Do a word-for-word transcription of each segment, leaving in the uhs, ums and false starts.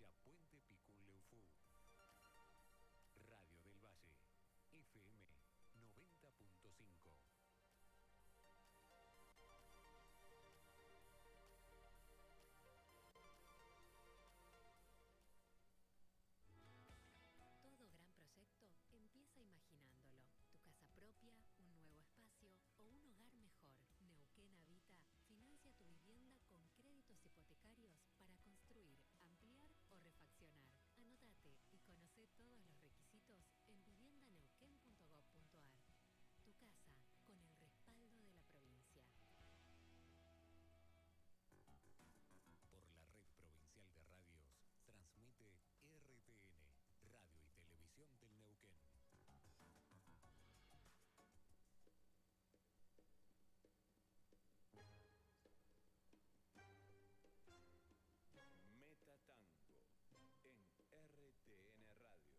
hacia Puente Picún Leufú. Radio del Valle, F M noventa punto cinco. Todo gran proyecto empieza imaginándolo. Tu casa propia, un nuevo espacio o un hogar mejor. Neuquén Habita financia tu vivienda con créditos hipotecarios para construir, ampliar o refaccionar. Anótate y conoce todos los requisitos en viviendaneuquén punto gob punto ar. Tu casa con el respaldo de la provincia. Por la Red Provincial de Radios, transmite R T N, Radio y Televisión del Neuquén. Metatango en R T N Radio.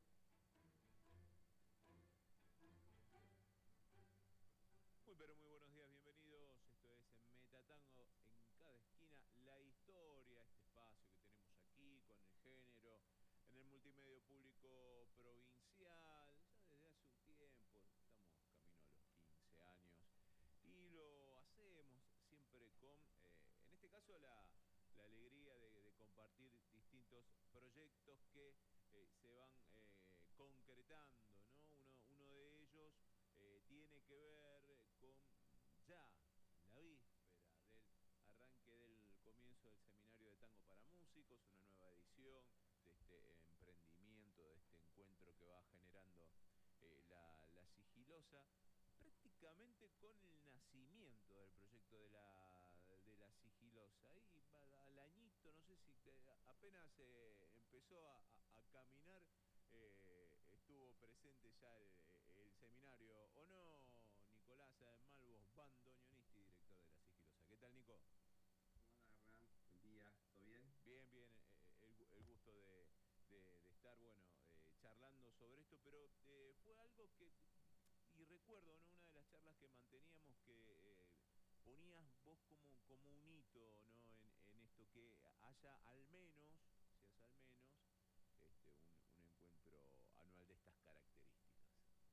Muy pero muy buenos días, bienvenidos. Esto es en Metatango, en cada esquina la historia, este espacio que tenemos aquí con el género, en el multimedio público provincial, ya desde hace un tiempo, estamos camino a los quince años, y lo hacemos siempre con, eh, en este caso, la, la alegría de, de compartir distintos proyectos que eh, se van eh, concretando, ¿no? Uno, uno de ellos eh, tiene que ver con ya la víspera del arranque del comienzo del Seminario de Tango para Músicos, una nueva edición de este emprendimiento, de este encuentro que va generando eh, la, la Sigilosa, prácticamente con el nacimiento del proyecto de la, de la Sigilosa. Y al añito, no sé si apenas eh, empezó a, a, a caminar, eh, estuvo presente ya el, el seminario, ¿o no, Nicolás Malvos, bandoneonista y director de la Sigilosa? ¿Qué tal, Nico? Hola, Hernán, buen día, ¿todo bien? Bien, bien, eh, el, el gusto de, de, de estar, bueno, eh, charlando sobre esto, pero eh, fue algo que, y recuerdo, ¿no?, una de las charlas que manteníamos que eh, ponías vos como, como un hito, ¿no?, en, en esto, que haya al menos, si es al menos, este, un, un encuentro anual de estas características.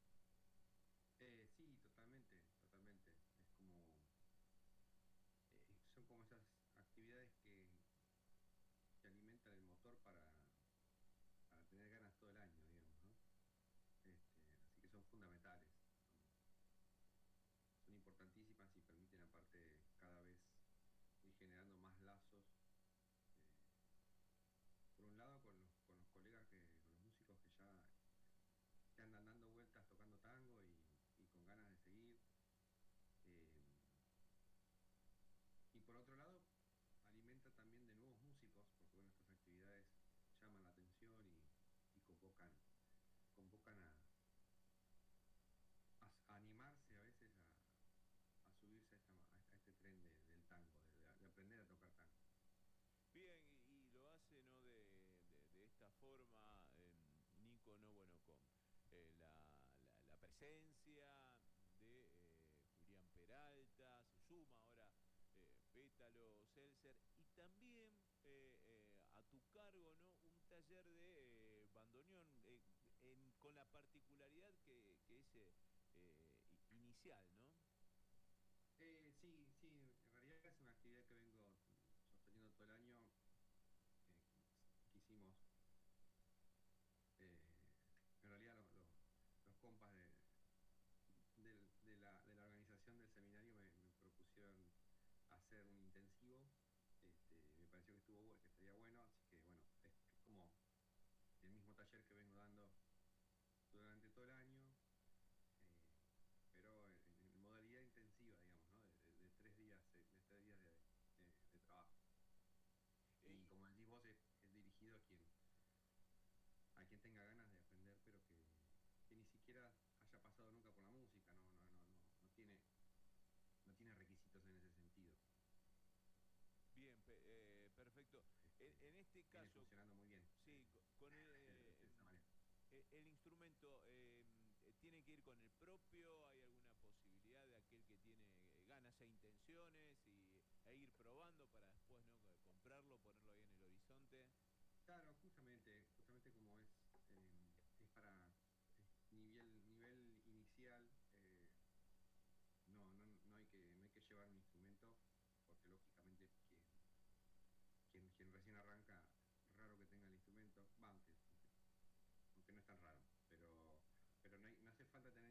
Eh, sí, totalmente, totalmente. Es como... Eh, son como esas actividades que, que alimentan el motor para, para tener ganas todo el año, digamos, ¿no? Este, así que son fundamentales, son, son importantísimas y permiten aparte cada vez ir generando más lazos. Eh, por un lado con los, con los colegas, que, con los músicos que ya que andan dando vueltas tocando tango y, y con ganas de seguir. Eh, y por otro lado, alimenta también de nuevos músicos, porque bueno, estas actividades llaman la atención y, y convocan, convocan a, a, a animarse a veces a, a subirse a, esta, a este tren de, del tango, de, de aprender a tocar tango. Bien, y, y lo hace, ¿no?, de, de, de esta forma, eh, Nico, ¿no?, bueno, con eh, la, la, la presencia de eh, Julián Peralta, se suma ahora eh, Pétalo Seltzer, y también eh, eh, a tu cargo, ¿no?, un taller de eh, bandoneón, eh, en, con la particularidad que, que es eh, eh, inicial, ¿no? Eh, sí, sí, en realidad es una actividad que vengo sosteniendo todo el año. Eh, quisimos, eh, en realidad lo, lo, los compas de, de, de, la, de la organización del seminario me, me propusieron hacer un intensivo. Este, me pareció que estuvo que estaría bueno, así que bueno, es, es como el mismo taller que vengo dando durante todo el año, eh, pero en, en modalidad intensiva, digamos, ¿no? De, de, de tres días, de tres días de, de, de trabajo. Y como decís vos, es, es dirigido a quien a quien tenga ganas de aprender, pero que, que ni siquiera haya pasado nunca por la música, no, no, no, no, no tiene, no tiene requisitos en ese sentido. Bien, eh, perfecto. Este, en, en este viene caso, funcionando muy bien. Sí, con el, eh, el, el instrumento, eh, ¿tiene que ir con el propio? ¿Hay alguna posibilidad de aquel que tiene ganas e intenciones y, e ir probando para después, ¿no?, comprarlo, ponerlo ahí en el horizonte? Claro, justamente, justamente como es, eh, es para es nivel, nivel inicial, eh, no, no, no hay que, no hay que llevar un instrumento, porque lógicamente quien, quien, quien recién arranca, raro que tenga el instrumento, va, aunque, aunque, aunque no es tan raro, pero, pero no, hay, no hace falta tener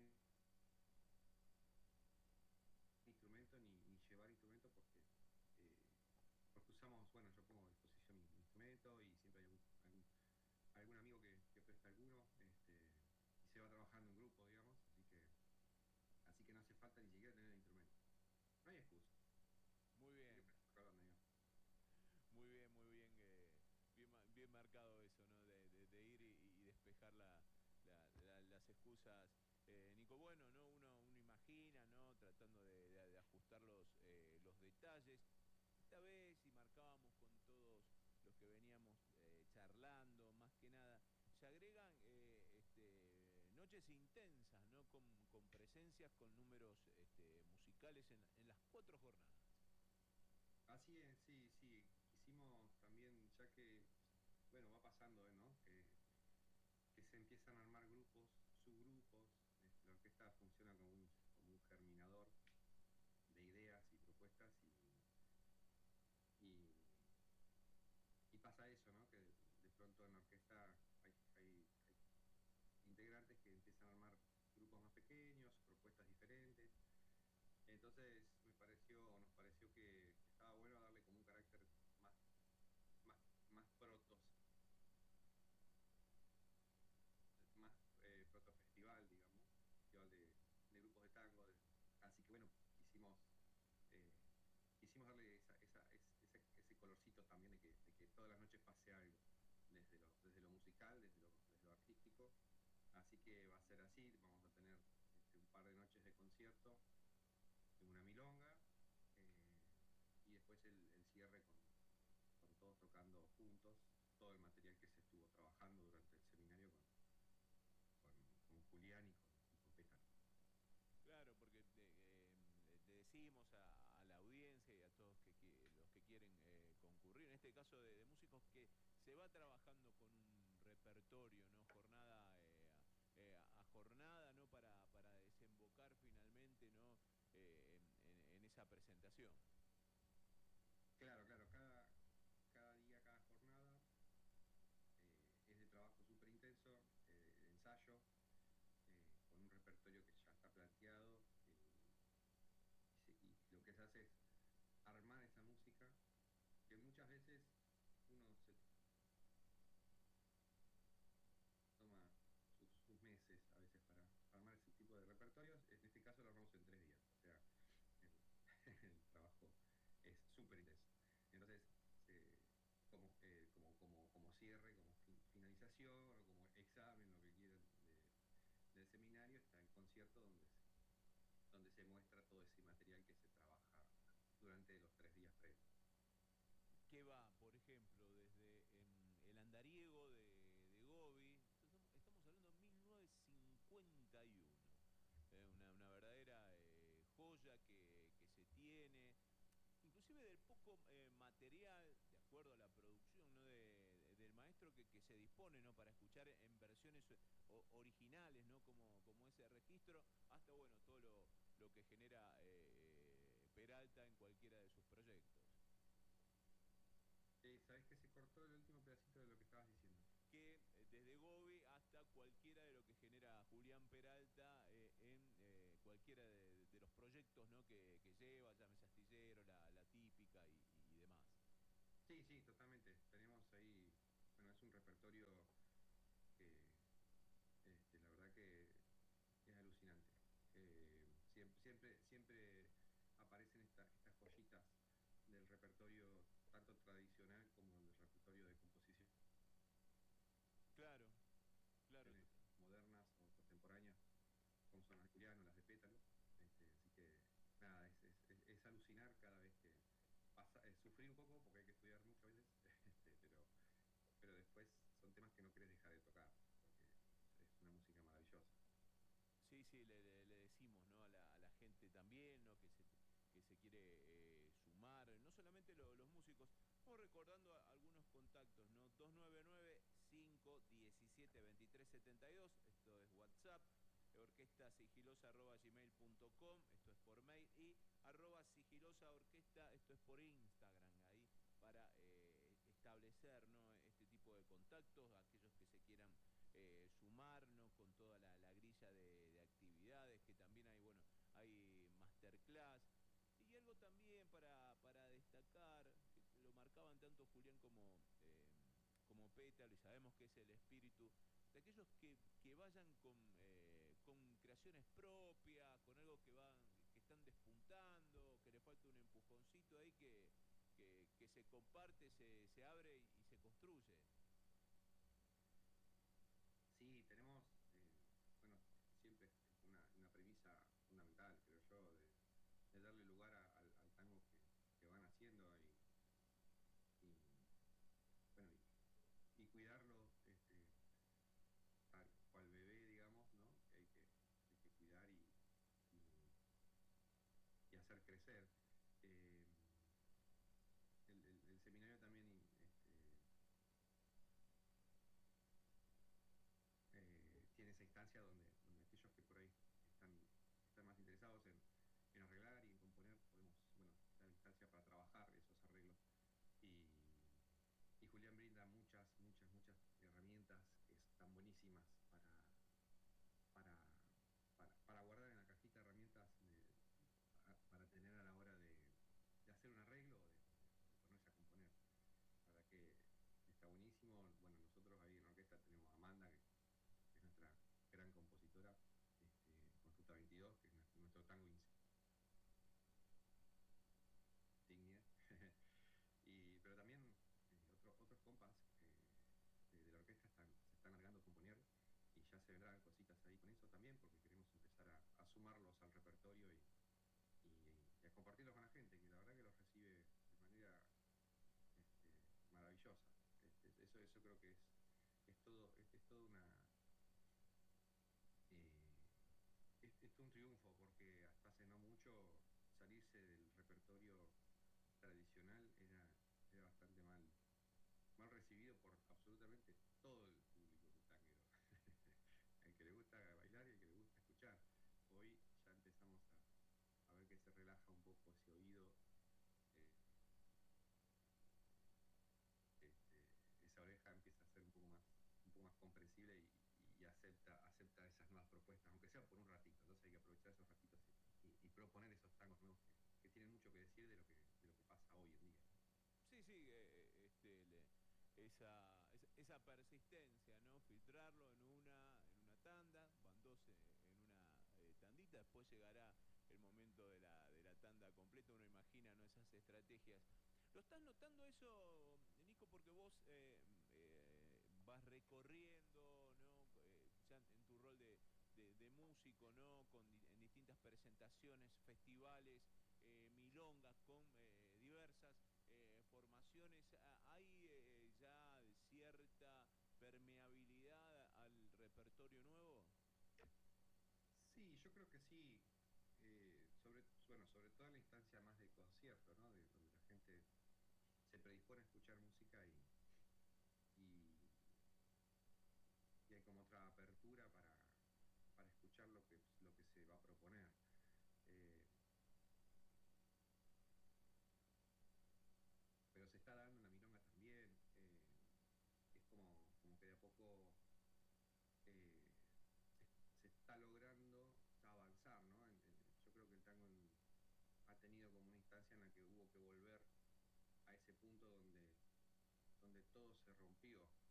instrumento ni, ni llevar instrumento porque eh, porque usamos, bueno, yo pongo a disposición mi, mi instrumento y siempre hay algún, algún, algún amigo que, que presta alguno, este, y se va trabajando en grupo, digamos, así que así que no hace falta ni siquiera tener el instrumento. No hay excusa. Muy Hay bien, que practicar banda, digamos. muy bien, muy bien, eh, bien, ma- bien marcado eso, ¿no? De, de- de ir y, y despejar la, la- la- las excusas. Eh, Nico, bueno, ¿no? Uno, uno imagina, ¿no? Tratando de, de- de ajustar los, eh, los detalles. Esta vez, y marcábamos con todos los que veníamos eh, charlando, más que nada, se agregan eh, este, noches intensas, ¿no? Con, con presencias, con números este, musicales en, en las cuatro jornadas. Así es, sí, sí. Quisimos también, ya que, bueno, va pasando, ¿eh? ¿No? Que, que se empiezan a armar grupos, subgrupos. Este, la orquesta funciona como un, como un germinador de ideas y propuestas y, y, y pasa eso, ¿no? Que de pronto en la orquesta hay, hay, hay integrantes que empiezan a armar grupos más pequeños, propuestas diferentes. Entonces me pareció, nos pareció que, que estaba bueno darle como un carácter más, más, más protos, más eh, proto festival, digamos, festival de, de grupos de tango. De, así que bueno, quisimos eh, quisimos darle esa, esa, ese, ese colorcito también de que, de que todas las noches pase algo, desde lo, desde lo musical, desde lo, desde lo artístico. Así que va a ser así, vamos a tener este, un par de noches de concierto, una milonga, eh, y después el, el cierre con, con, todos tocando juntos todo el material que se estuvo trabajando durante el seminario con, con, con Julián y con, y con Pétalo. Claro, porque de- eh, le decimos a, a la audiencia y a todos que, que- los que quieren eh, concurrir, en este caso de, de músicos, que se va trabajando con un repertorio, ¿no? Jornada eh, a, eh, a jornada, ¿no? Para, para desembocar finalmente, ¿no? Eh, en, en- en esa presentación. Claro, claro, cada, cada día, cada jornada eh, es de trabajo súper intenso, eh, de ensayo, eh, con un repertorio que ya está planteado, eh, y, se, y, lo que se hace es armar esa música, que muchas veces uno se toma sus, sus meses a veces para armar ese tipo de repertorios. En este caso lo armamos en tres días, o sea, el, el trabajo es súper intenso. Entonces, se, como, eh, como, como, como cierre, como fin, finalización o como examen, lo que quieran, de, del seminario, está el concierto donde se, donde se muestra todo ese material que se trabaja durante los tres días previos. Que va, por ejemplo, desde em, El Andariego de, de Gobi, estamos, estamos hablando de mil novecientos cincuenta y uno, eh, una, una verdadera eh, joya que, que se tiene, inclusive del poco eh, material, de acuerdo a la producción, ¿no? de, de- del maestro que, que se dispone, ¿no? Para escuchar en versiones o- originales, ¿no? Como, como ese registro, hasta bueno, todo lo, lo que genera eh, Peralta en cualquiera de sus proyectos. Eh, ¿Sabes que se cortó el último pedacito de lo que estabas diciendo? Que eh, desde Gobi hasta cualquiera de lo que genera Julián Peralta eh, en eh, cualquiera de, de los proyectos, ¿no? que, que lleva, llámese Astillero, la, la típica y, y demás. Sí, sí, totalmente. Tenemos ahí, bueno, es un repertorio que, este, la verdad que es alucinante. Eh, siempre, siempre, siempre aparecen esta, estas joyitas del repertorio tanto tradicional como el repertorio de composiciones Claro, claro, total. modernas o contemporáneas, como son las de Julián o las de Pétalo. Este, así que nada, es, es, es, es alucinar cada vez que pasa, es sufrir un poco porque hay que estudiar mucho a veces, este, pero, pero después son temas que no querés dejar de tocar, porque es una música maravillosa. Sí, sí, le, le- le decimos, ¿no? A la, a la gente también, ¿no? Que se, que se quiere eh, sumar, no solamente lo- los músicos, vamos recordando a- algunos contactos, ¿no? dos nueve nueve, cinco uno siete, dos tres siete dos. Esto es WhatsApp. Orquesta sigilosa arroba gmail punto com. Esto es por mail. Y arroba sigilosa orquesta. Esto es por Instagram. Ahí para eh, establecer, ¿no?, este tipo de contactos. Aquellos que se quieran eh, sumar, ¿no?, con toda la, la grilla de, de actividades. Que también hay, bueno, hay masterclass. Y algo también para, para destacar, que lo marcaban tanto Julián como, eh, como Pétalo, y sabemos que es el espíritu de aquellos que, que vayan con, eh, con creaciones propias, con algo que van, que están despuntando, que le falta un empujoncito ahí, que, que, que se comparte, se, se abre y, y se construye. Sí, tenemos, eh, bueno, siempre es una, una premisa fundamental, creo yo, de, de darle lugar a, al, al tango que, que van haciendo y, y bueno, y, y cuidarlo, este, tal cual bebé, digamos, ¿no? Que hay que, hay que cuidar y, y, y hacer crecer. Eh, el, el, el seminario también este, eh, tiene esa instancia donde, donde aquellos que por ahí están, están más interesados en, en arreglar y en componer, podemos, bueno, dar instancia para trabajar esos arreglos. Y, y Julián brinda muchas, muchas, muchas herramientas que están buenísimas para, para, para, para guardar en la cajita herramientas de, para, para tener a la hora de, de hacer un arreglo o de, de ponerse a componer. La verdad que está buenísimo. Bueno, nosotros ahí en la orquesta tenemos a Amanda, que es nuestra gran compositora, este, con Ruta veintidós, que es nuestro tango insignia. y, pero también eh, otro, otros compas eh, de, de la orquesta están, se están largando a componer y ya se vendrán cositas ahí con eso también, porque queremos empezar a, a sumarlos al repertorio y, y, y a compartirlos con la gente, que la verdad que los recibe de manera este, maravillosa. Este, eso, eso creo que es, es todo, es, es todo una eh, es, es todo un triunfo, porque hasta hace no mucho salirse del repertorio tradicional era, era bastante mal, mal recibido por absolutamente todo el público tanguero. El que le gusta bailar y el que le gusta escuchar. Hoy ya empezamos a, a ver que se relaja un poco ese oído, eh, este, esa oreja empieza a ser un poco más, un poco más comprensible y, y acepta, acepta esas nuevas propuestas, aunque sea por un ratito. Entonces hay que aprovechar esos ratitos y, y, y proponer esos tangos nuevos que, que tienen mucho que decir de lo que, de lo que pasa hoy en día, ¿no? Sí, sí, eh, este, le, esa, esa, esa persistencia, ¿no? Filtrarlo en una, en una tanda, van dos eh, en una eh, tandita, después llegará el momento de la, de la tanda completa. Uno imagina, ¿no?, esas estrategias. ¿Lo estás notando eso, Nico? Porque vos eh, eh, vas recorriendo, ¿no?, eh, ya en tu rol de, de, de músico, ¿no?, con, en distintas presentaciones, festivales, eh, milongas, con eh, diversas eh, formaciones. ¿Hay eh, ya cierta permeabilidad al repertorio nuevo? Sí, yo creo que sí. Eh, sobre, bueno, sobre todo en la instancia más de concierto, ¿no? De, donde la gente se predispone a escuchar música y, y, y hay como otra apertura para, para escuchar lo que, lo que se va a proponer. Eh, pero se está dando en la milonga también. Eh, es como, como que de a poco eh, se, se, está logrando ya avanzar, ¿no? En, en, yo creo que el tango en, ha tenido como una instancia en la que hubo que volver a ese punto donde, donde todo se rompió.